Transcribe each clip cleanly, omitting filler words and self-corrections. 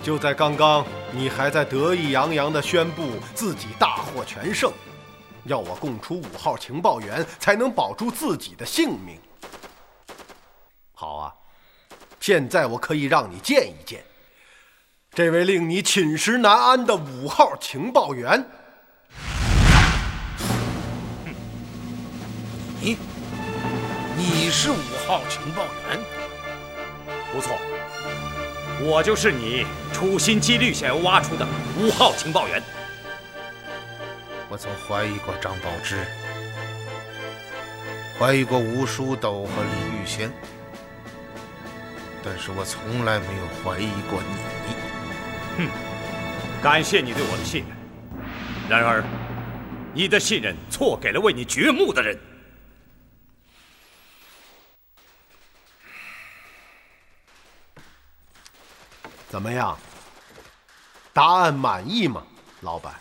就在刚刚，你还在得意洋洋地宣布自己大获全胜，要我供出5号情报员才能保住自己的性命。好啊，现在我可以让你见一见这位令你寝食难安的5号情报员。 你是5号情报员？ 不错，我就是你处心积虑想要挖出的5号情报员。 我曾怀疑过张宝芝，怀疑过吴淑斗和李玉仙，但是我从来没有怀疑过你。 感谢你对我的信任，然而你的信任错给了为你掘墓的人。 怎么样？答案满意吗，老板？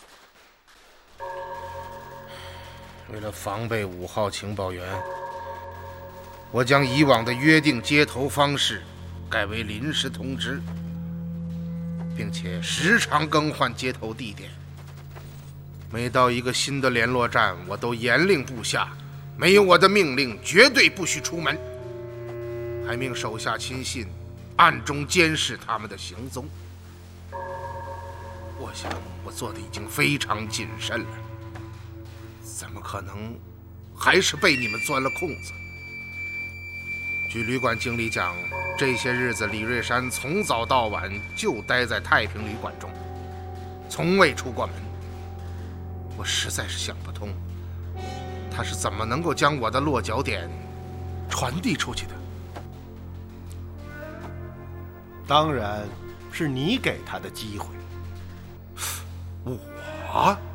为了防备5号情报员，我将以往的约定接头方式改为临时通知，并且时常更换接头地点。每到一个新的联络站，我都严令部下，没有我的命令绝对不许出门，还命手下亲信暗中监视他们的行踪。我想我做的已经非常谨慎了，怎么可能还是被你们钻了空子？据旅馆经理讲，这些日子李瑞山从早到晚就待在太平旅馆中，从未出过门。我实在是想不通，他是怎么能够将我的落脚点传递出去的？ 当然是你给他的机会。 我？